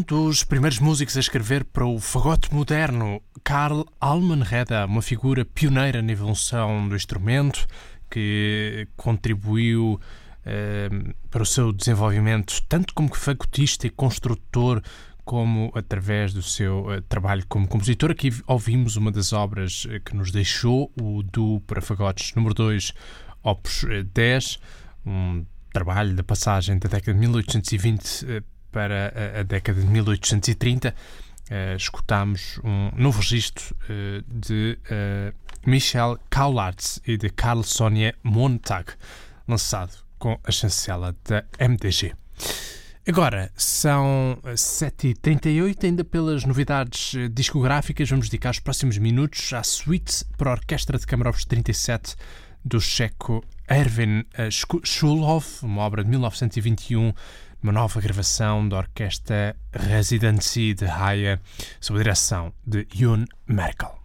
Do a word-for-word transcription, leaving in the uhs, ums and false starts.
dos primeiros músicos a escrever para o fagote moderno. Karl Almenreda, uma figura pioneira na evolução do instrumento, que contribuiu eh, para o seu desenvolvimento tanto como fagotista e construtor, como através do seu uh, trabalho como compositor. Aqui ouvimos uma das obras uh, que nos deixou, o Duo para Fagotes número dois, Opus dez, um trabalho da passagem da década de mil oitocentos e vinte uh, para a, a década de mil oitocentos e trinta. Uh, escutámos um novo registro uh, de uh, Michel Kaulartz e de Carl Sonja Montag, lançado com a chancela da M D G. Agora, são sete e trinta e oito, ainda pelas novidades discográficas, vamos dedicar os próximos minutos à suíte para a Orquestra de Câmara Opus trinta e sete do checo Erwin Schulhoff, uma obra de mil novecentos e vinte e um, uma nova gravação da Orquestra Residency de Haia, sob a direção de Jon Merkel.